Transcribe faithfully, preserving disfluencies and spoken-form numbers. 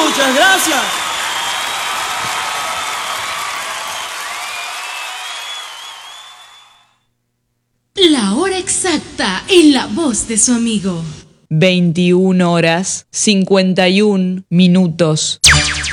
Muchas gracias. La hora exacta en la voz de su amigo. veintiuna horas cincuenta y un minutos.